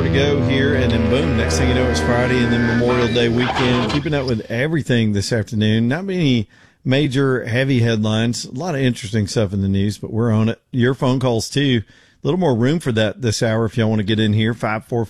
to go here, and then boom, next thing you know, it's Friday, and then Memorial Day weekend. Keeping up with everything this afternoon. Not many major heavy headlines. A lot of interesting stuff in the news, but we're on it. Your phone calls, too. A little more room for that this hour if y'all want to get in here.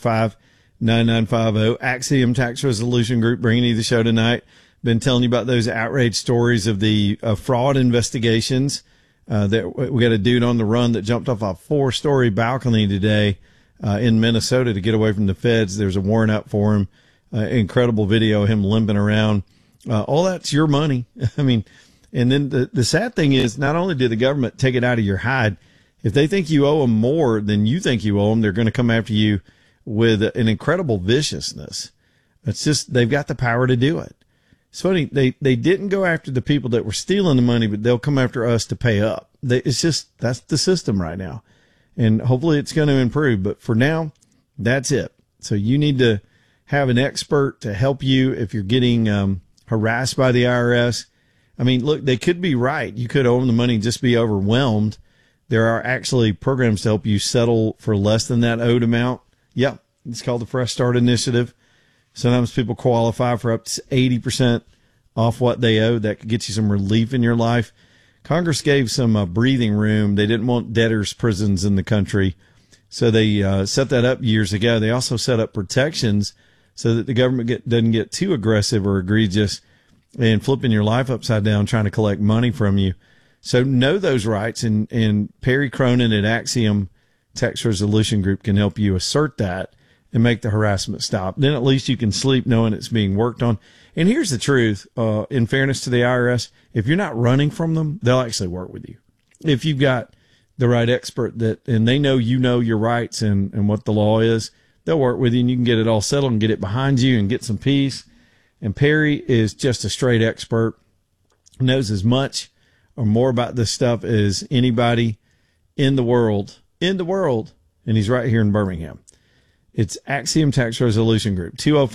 545-9950. Axiom Tax Resolution Group bringing you the show tonight. Been telling you about those outrage stories of the fraud investigations. That we got a dude on the run that jumped off a 4-story balcony today in Minnesota to get away from the feds. There's a warrant out for him. Incredible video of him limping around. All that's your money. I mean, and then the sad thing is, not only did the government take it out of your hide, if they think you owe them more than you think you owe them, they're going to come after you with an incredible viciousness. It's just, they've got the power to do it. It's funny, they didn't go after the people that were stealing the money, but they'll come after us to pay up. It's just, that's the system right now. And hopefully it's going to improve. But for now, that's it. So you need to have an expert to help you if you're getting harassed by the IRS. I mean, look, they could be right. You could owe them the money and just be overwhelmed. There are actually programs to help you settle for less than that owed amount. Yep. It's called the Fresh Start Initiative. Sometimes people qualify for up to 80% off what they owe. That could get you some relief in your life. Congress gave some breathing room. They didn't want debtors' prisons in the country, so they set that up years ago. They also set up protections so that the government doesn't get too aggressive or egregious and flipping your life upside down trying to collect money from you. So know those rights, and Perry Cronin at Axiom Tax Resolution Group can help you assert that and make the harassment stop. Then at least you can sleep knowing it's being worked on. And here's the truth, in fairness to the IRS, if you're not running from them, they'll actually work with you. If you've got the right expert and they know you know your rights and what the law is, they'll work with you and you can get it all settled and get it behind you and get some peace. And Perry is just a straight expert, knows as much or more about this stuff as anybody in the world, and he's right here in Birmingham. It's Axiom Tax Resolution Group,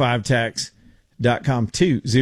205tax.com,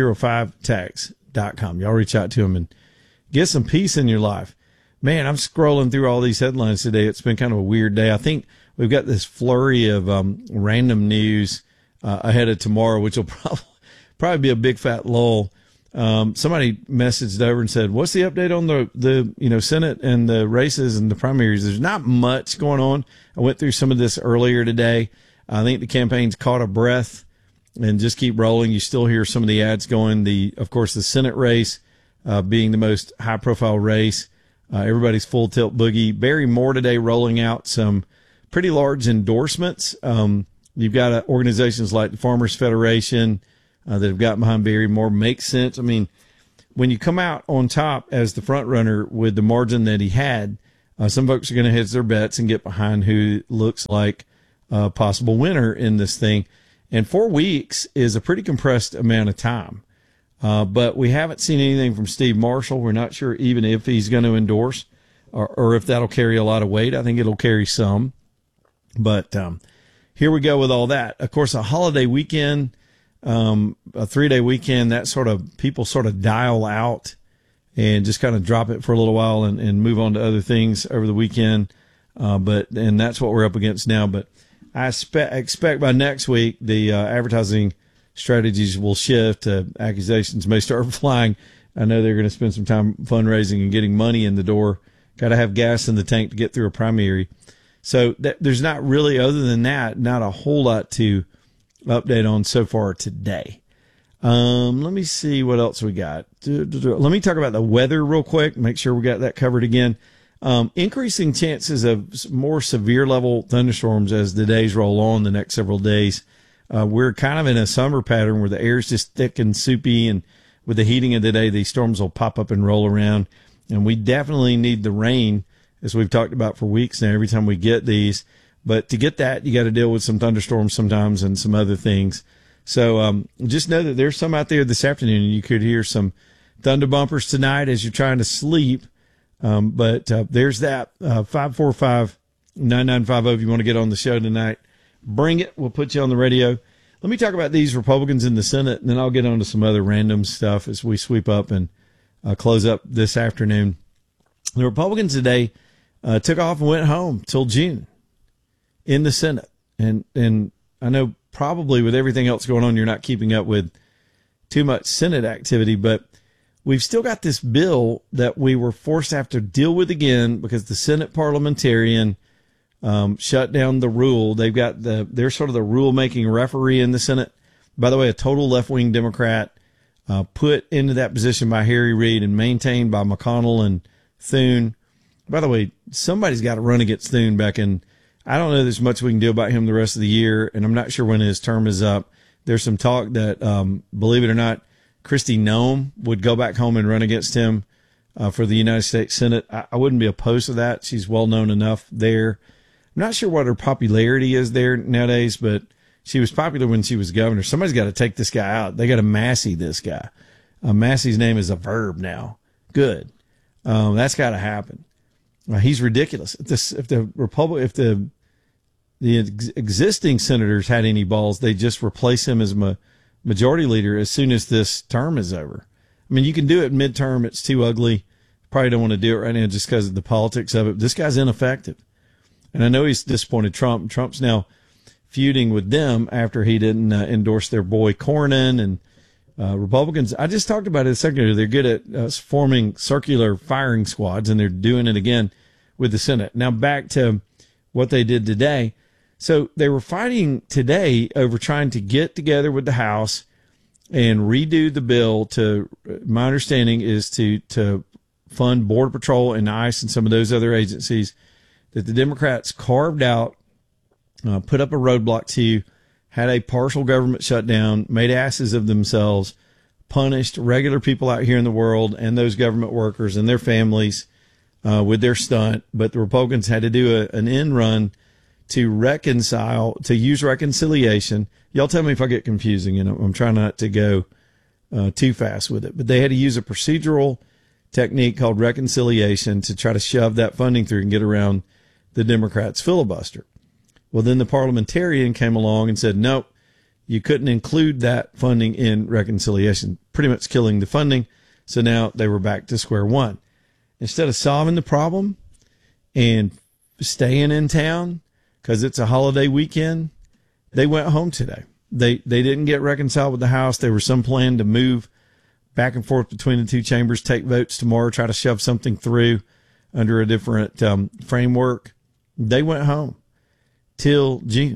205tax.com. Y'all reach out to him and get some peace in your life. Man, I'm scrolling through all these headlines today. It's been kind of a weird day. I think we've got this flurry of random news ahead of tomorrow, which will probably be a big fat lull. Somebody messaged over and said, what's the update on the Senate and the races and the primaries? There's not much going on. I went through some of this earlier today. I think the campaign's caught a breath and just keep rolling. You still hear some of the ads going. Of course, the Senate race being the most high-profile race. Everybody's full tilt boogie. Barry Moore today rolling out some pretty large endorsements. You've got organizations like the Farmers Federation that have gotten behind Barry Moore. Makes sense. I mean, when you come out on top as the front runner with the margin that he had, some folks are going to hedge their bets and get behind who looks like a possible winner in this thing. And 4 weeks is a pretty compressed amount of time. But we haven't seen anything from Steve Marshall. We're not sure even if he's going to endorse or if that'll carry a lot of weight. I think it'll carry some. But here we go with all that. Of course, a holiday weekend, a 3-day weekend, that sort of people sort of dial out and just kind of drop it for a little while and move on to other things over the weekend. And that's what we're up against now. But I expect by next week, the advertising strategies will shift. Accusations may start flying. I know they're going to spend some time fundraising and getting money in the door. Got to have gas in the tank to get through a primary. So there's not really, other than that, not a whole lot to update on so far today. Let me see what else we got. Let me talk about the weather real quick. Make sure we got that covered again. Increasing chances of more severe level thunderstorms as the days roll on the next several days. We're kind of in a summer pattern where the air is just thick and soupy, and with the heating of the day, these storms will pop up and roll around. And we definitely need the rain, as we've talked about for weeks now, every time we get these. But to get that, you got to deal with some thunderstorms sometimes and some other things. So just know that there's some out there this afternoon, and you could hear some thunder bumpers tonight as you're trying to sleep. But there's that, 545-9950 if you want to get on the show tonight. Bring it. We'll put you on the radio. Let me talk about these Republicans in the Senate, and then I'll get on to some other random stuff as we sweep up and close up this afternoon. The Republicans today took off and went home till June in the Senate. And I know probably with everything else going on, you're not keeping up with too much Senate activity, but we've still got this bill that we were forced to have to deal with again because the Senate parliamentarian shut down the rule. They're sort of the rule-making referee in the Senate. By the way, a total left-wing Democrat, put into that position by Harry Reid and maintained by McConnell and Thune. By the way, somebody's got to run against Thune back in. I don't know there's much we can do about him the rest of the year, and I'm not sure when his term is up. There's some talk that, believe it or not, Kristi Noem would go back home and run against him for the United States Senate. I wouldn't be opposed to that. She's well known enough there. I'm not sure what her popularity is there nowadays, but she was popular when she was governor. Somebody's got to take this guy out. They got to Massey this guy. Massey's name is a verb now. Good. That's got to happen. He's ridiculous. If the existing senators had any balls, they just replace him as majority leader as soon as this term is over. I mean, you can do it midterm. It's too ugly. Probably don't want to do it right now just because of the politics of it. This guy's ineffective. And I know he's disappointed Trump. Trump's now feuding with them after he didn't endorse their boy Cornyn and Republicans. I just talked about it a second ago. They're good at forming circular firing squads, and they're doing it again with the Senate. Now back to what they did today. So they were fighting today over trying to get together with the House and redo the bill to, my understanding is to fund Border Patrol and ICE and some of those other agencies that the Democrats carved out, put up a roadblock to, had a partial government shutdown, made asses of themselves, punished regular people out here in the world and those government workers and their families with their stunt. But the Republicans had to do an end run to reconcile, to use reconciliation. Y'all tell me if I get confusing, and I'm trying not to go too fast with it. But they had to use a procedural technique called reconciliation to try to shove that funding through and get around the Democrats' filibuster. Well, then the parliamentarian came along and said, nope, you couldn't include that funding in reconciliation, pretty much killing the funding. So now they were back to square one. Instead of solving the problem and staying in town because it's a holiday weekend, they went home today. They didn't get reconciled with the House. There was some plan to move back and forth between the two chambers, take votes tomorrow, try to shove something through under a different framework. They went home till June.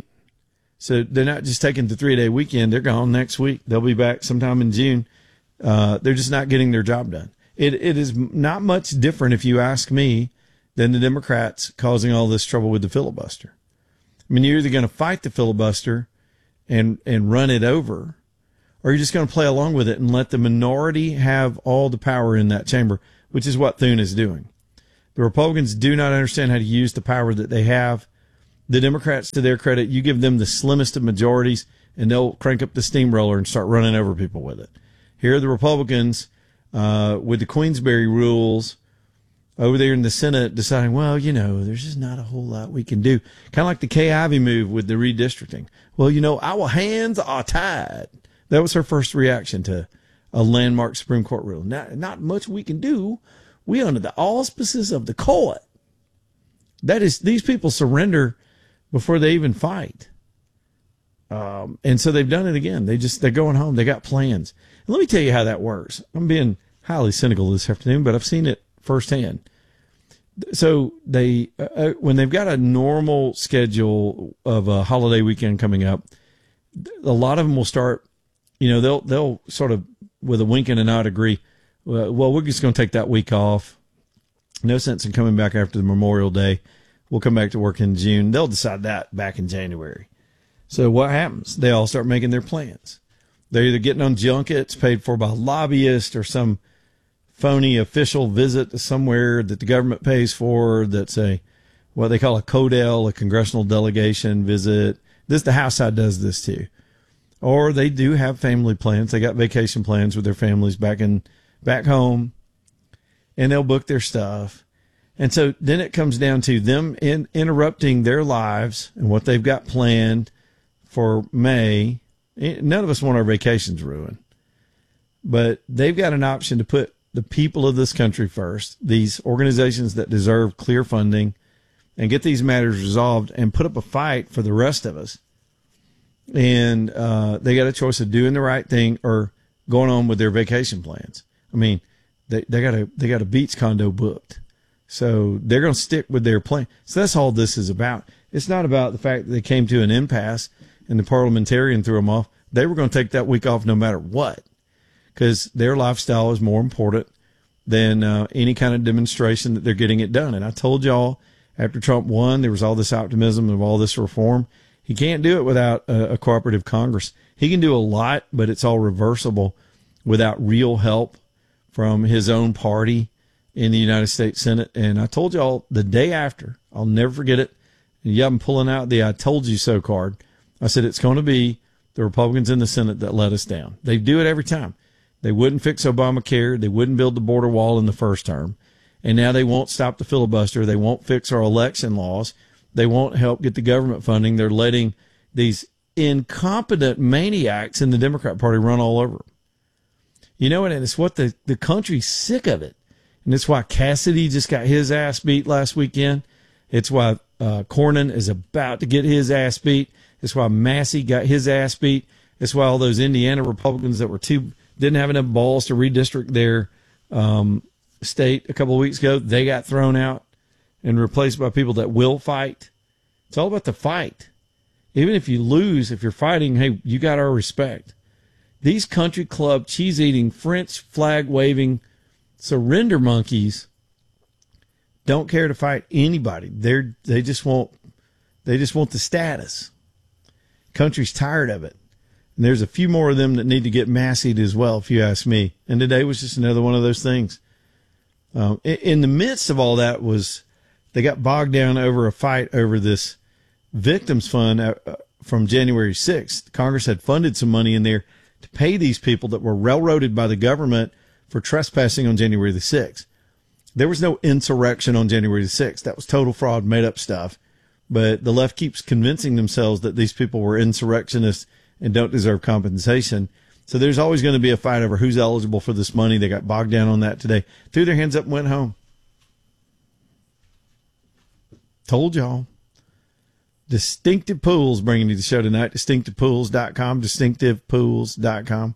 So they're not just taking the 3-day weekend. They're gone next week. They'll be back sometime in June. They're just not getting their job done. It is not much different, if you ask me, than the Democrats causing all this trouble with the filibuster. I mean, you're either going to fight the filibuster and run it over, or you're just going to play along with it and let the minority have all the power in that chamber, which is what Thune is doing. The Republicans do not understand how to use the power that they have. The Democrats, to their credit, you give them the slimmest of majorities, and they'll crank up the steamroller and start running over people with it. Here are the Republicans with the Queensberry rules over there in the Senate deciding, well, there's just not a whole lot we can do. Kind of like the Kay Ivey move with the redistricting. Well, our hands are tied. That was her first reaction to a landmark Supreme Court rule. Not much we can do. We under the auspices of the court. That is, these people surrender before they even fight. And so they've done it again. They're going home. They got plans. And let me tell you how that works. I'm being highly cynical this afternoon, but I've seen it firsthand. So they, when they've got a normal schedule of a holiday weekend coming up, a lot of them will start, they'll sort of with a wink and a nod agree, well, we're just going to take that week off. No sense in coming back after the Memorial Day. We'll come back to work in June. They'll decide that back in January. So what happens? They all start making their plans. They're either getting on junkets paid for by lobbyists or some phony official visit to somewhere that the government pays for. That's what they call a CODEL, a congressional delegation visit. The House side does this too. Or they do have family plans. They got vacation plans with their families back home, and they'll book their stuff. And so then it comes down to them interrupting their lives and what they've got planned for May. None of us want our vacations ruined, but they've got an option to put the people of this country first, these organizations that deserve clear funding, and get these matters resolved and put up a fight for the rest of us. and they got a choice of doing the right thing or going on with their vacation plans. I mean, they got a beach condo booked, so they're going to stick with their plan. So that's all this is about. It's not about the fact that they came to an impasse and the parliamentarian threw them off. They were going to take that week off no matter what, because their lifestyle is more important than any kind of demonstration that they're getting it done. And I told y'all, after Trump won, there was all this optimism of all this reform. He can't do it without a cooperative Congress. He can do a lot, but it's all reversible without real help from his own party in the United States Senate. And I told y'all the day after, I'll never forget it. Yeah, I'm pulling out the I told you so card. I said, it's going to be the Republicans in the Senate that let us down. They do it every time. They wouldn't fix Obamacare. They wouldn't build the border wall in the first term. And now they won't stop the filibuster. They won't fix our election laws. They won't help get the government funding. They're letting these incompetent maniacs in the Democrat Party run all over them. You know what? And it's what the country's sick of it. And it's why Cassidy just got his ass beat last weekend. It's why Cornyn is about to get his ass beat. It's why Massey got his ass beat. It's why all those Indiana Republicans that didn't have enough balls to redistrict their state a couple of weeks ago, they got thrown out and replaced by people that will fight. It's all about the fight. Even if you lose, if you're fighting, hey, you got our respect. These country club, cheese-eating, French flag-waving surrender monkeys don't care to fight anybody. They just want the status. Country's tired of it. And there's a few more of them that need to get massied as well, if you ask me. And today was just another one of those things. In the midst of all that they got bogged down over a fight over this victims fund from January 6th. Congress had funded some money in there to pay these people that were railroaded by the government for trespassing on January the 6th. There was no insurrection on January the 6th. That was total fraud, made up stuff. But the left keeps convincing themselves that these people were insurrectionists and don't deserve compensation. So there's always going to be a fight over who's eligible for this money. They got bogged down on that today. Threw their hands up and went home. Told y'all. Distinctive Pools bringing you the show tonight. DistinctivePools.com. DistinctivePools.com.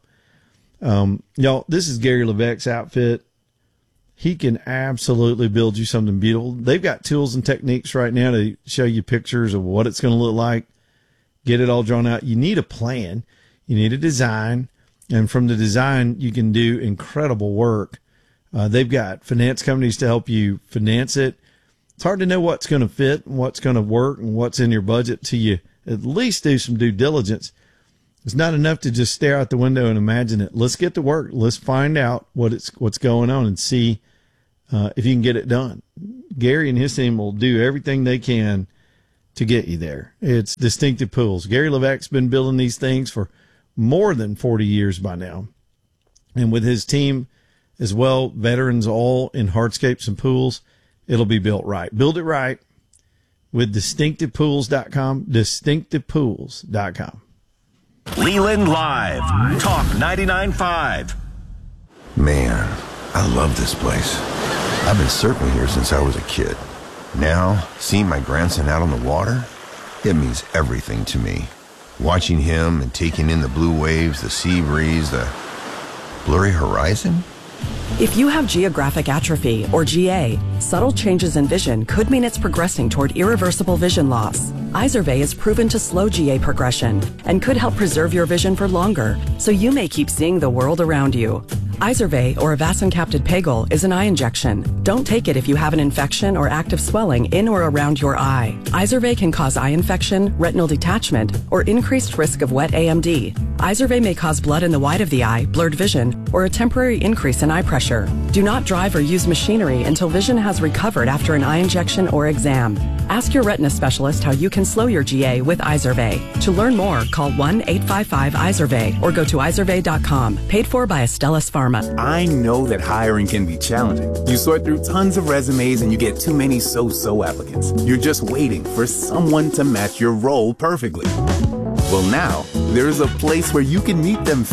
Y'all, this is Gary Levesque's outfit. He can absolutely build you something beautiful. They've got tools and techniques right now to show you pictures of what it's going to look like. Get it all drawn out. You need a plan. You need a design. And from the design, you can do incredible work. They've got finance companies to help you finance it. It's hard to know what's going to fit and what's going to work and what's in your budget till you at least do some due diligence. It's not enough to just stare out the window and imagine it. Let's get to work. Let's find out what's going on and see if you can get it done. Gary and his team will do everything they can to get you there. It's Distinctive Pools. Gary Levesque's been building these things for more than 40 years by now. And with his team as well, veterans all in hardscapes and pools, it'll be built right. Build it right with DistinctivePools.com, DistinctivePools.com. Leland Live, Talk 99.5. Man, I love this place. I've been surfing here since I was a kid. Now, seeing my grandson out on the water, it means everything to me. Watching him and taking in the blue waves, the sea breeze, the blurry horizon. If you have geographic atrophy, or GA, subtle changes in vision could mean it's progressing toward irreversible vision loss. Izervay is proven to slow GA progression and could help preserve your vision for longer, so you may keep seeing the world around you. Izervay, or avacincaptad pegol, is an eye injection. Don't take it if you have an infection or active swelling in or around your eye. Izervay can cause eye infection, retinal detachment, or increased risk of wet AMD. Izervay may cause blood in the white of the eye, blurred vision, or a temporary increase in eye pressure. Do not drive or use machinery until vision has recovered after an eye injection or exam. Ask your retina specialist how you can slow your GA with Izervay. To learn more, call 1-855-IZERVAY or go to izervay.com. Paid for by Astellas Pharma. I know that hiring can be challenging. You sort through tons of resumes and you get too many so-so applicants. You're just waiting for someone to match your role perfectly. Well, now, there's a place where you can meet them